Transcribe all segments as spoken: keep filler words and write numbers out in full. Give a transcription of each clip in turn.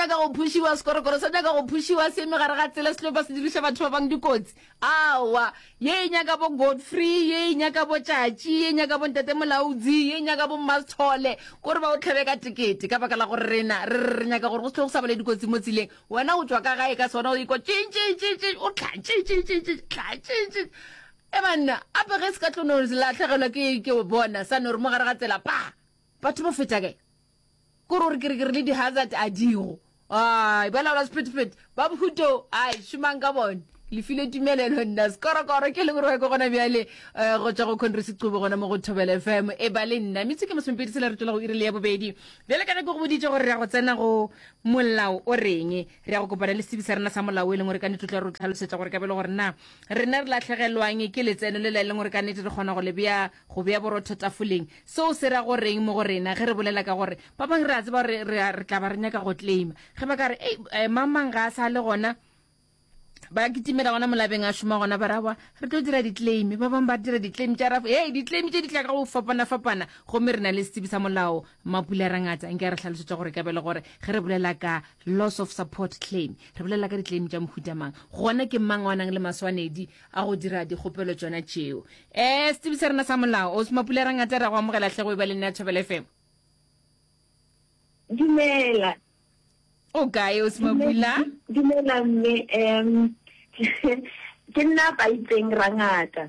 nyaka go phushiwa skorokoro sa nyaka go phushiwa se me gare ga tsela se ba se dirisha batho ba bang dikotsi awa ye nyaka bo Godfrey ye nyaka bo Tšatši ye nyaka bo Ntate Molaudzi ye nyaka bo Masthole gore ba o tlhebe ka tikete ka baka la gore rena re nyaka gore go se go sa bale dikotsi mo tsileng wena o tswa ka gae ka sona o iko tšintšintšintši o tlhatšintšintšintši e banna ape ge se ka tlono la tlhagelwa ke ke bona sa no re mo gare ga tsela pa batho ba feta kae kore re kere kere le di-hazard a digo ai ba laola speed ba bohuto ai šomang ka bone le file tumelelo nna sekorokoro ke le gore ke gona bjale go tša go Conrad Gqube gona mo go Thobela F M e ba le nna metsi ke mosomepedi se le re tola go irile ya bobedi bjale ka ge go boditše gore re ya go tsena go molao o reng re ya go kopana le sebi sa rena sa molao e leng gore ka nnete tla re tlhalosetša gore ka bele gore na rena re latlhegelwang ke letseno le la e leng gore ka nnete re kgona go le bea go bea borotho tafoleng seo se ra go reng mo go rena ge re bolela ka gore ba bang re a tseba re tla ba re nyaka go claima ge ba ka re e mamang ga a sa le gona ba kitimela gona molabeng a šoma gona barawa re tlo dira di-claim ba bang ba dira di-claim tša rafo hey di-claim tše di tla ka go fapana-fapana gomme re na le setsebi sa molao Mapula Rangata nke re tlhalosetša gore ka bele gore ge re bolela ka loss of support claim re bolela ka di-claim tša mohutamang gona ke mang wa nang le maswanedi a go dira dikgopelo tsona tšeo um setsebi sa rena sa molao o Mapula Rangata re go amogela tlhego e ba le nna Thobela F M dumela o kae o Mapula dumela mme um ke nna ba itseng Rangata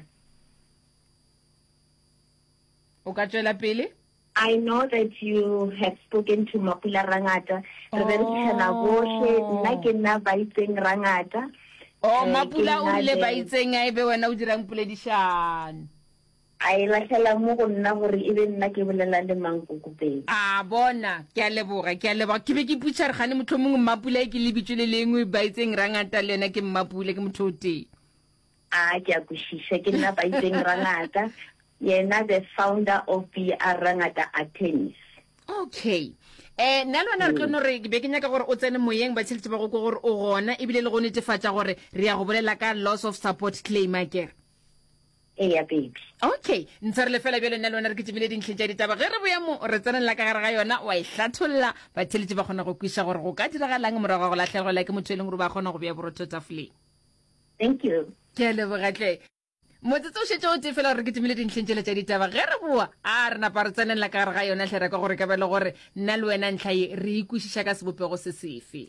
o ka tswela pele I know that you have spoken to Mapula Rangata re be re fitlhana bohle nna ke nna ba itseng Rangata oh Mapula o ile ba itseng a ebe wena o dirang poledišano a e latlhela mo go nna gore e be nna ke bolela le Mankokopedi a bona ke a leboga ke a leboga ke be ke putša re gane motho mongwe Mapula e ke lebitso le lengwe ba itseng Rangata le yena ke Mapula ke motho o teng a ke a kwešiša ke nna ba itseng Rangata yena the founder of B R Rangata Attorneys okay eh nna lona re tlono re be ke nyaka gore o tsene moyeng ba tšhelete ba go ke gore o gona ebile le go netefatša gore re ya go bolela ka loss of support claim akere eya baby okay ntse re le fela bjale nna lona re ke tšemile dintlheng tša ditaba ge re boya mo re tsenela ka gare ga yona wa e hlatholla batheletše ba kgona go kwiša gore go ka diragalang morago ga go latlhegelwa ke motho e leng gore ba kgona go beya borotho tafoleng thank you ke a lebogatle motsetse o šetse o tee fela gore re ke tšemile dintlheng tšele tša ditaba ge re boa a re napa re tsenela ka gare ga yona tlhe re ka gore ka bele gore nna le wena ntlha ye re ikwešiša ka sebopego se sefe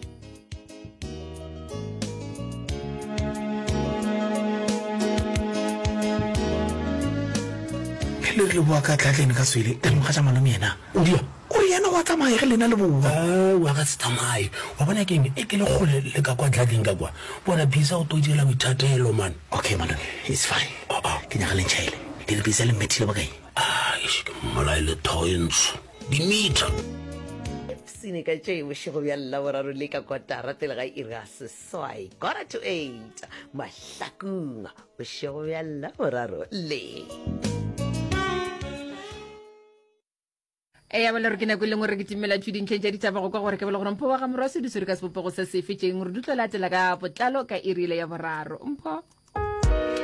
le re le boa ka tlatlene ka swele e moga tša malome yena o dia o re yena wa tsamaye ge lena le boa wa ka se tsamaye wa bona keng e ke le kgole le ka kwa tlatleng ka kwa bona bisa o to direla boithatelo man okay malome it's fine ke nyaga lentšhaele le le bisa le mmethile bakae a ke mmolae le thoentsho dimeter sine ka tšeo bošego bja lla boraro le ka kotara pele ga iri ga seswai kora to eight mahlakong bošego bja lla boraro le e ya bela re ke nako e leng gore ke timela tšho dintlheng tša ditaba go kwa gore ke bela gore mpho wa ga morwa se disore ka sebopego se sefe tšeng gore di tlo latela ka potlalo ka irile ya boraro mpho